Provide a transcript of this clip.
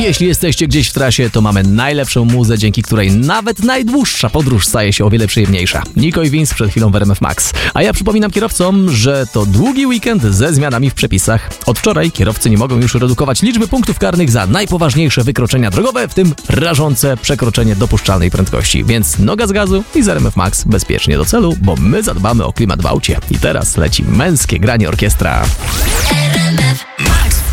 jeśli jesteście gdzieś w trasie, to mamy najlepszą muzę, dzięki której nawet najdłuższa podróż staje się o wiele przyjemniejsza. Niko i Vince przed chwilą w RMF Max. A ja przypominam kierowcom, że to długi weekend ze zmianami w przepisach. Od wczoraj kierowcy nie mogą już redukować liczby punktów karnych za najpoważniejsze wykroczenia drogowe, w tym rażące przekroczenie dopuszczalnej prędkości. Więc noga z gazu i z RMF Max bezpiecznie do celu, bo my zadbamy o klimat w aucie. I teraz leci męskie granie orkiestra. RMF Max.